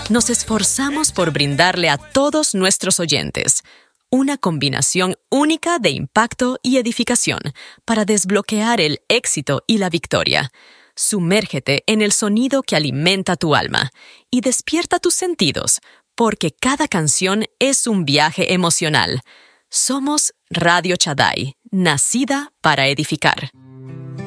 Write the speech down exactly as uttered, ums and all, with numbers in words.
nos esforzamos por brindarle a todos nuestros oyentes una combinación única de impacto y edificación para desbloquear el éxito y la victoria. Sumérgete en el sonido que alimenta tu alma y despierta tus sentidos, porque cada canción es un viaje emocional. Somos Radio Shaddai, nacida para edificar.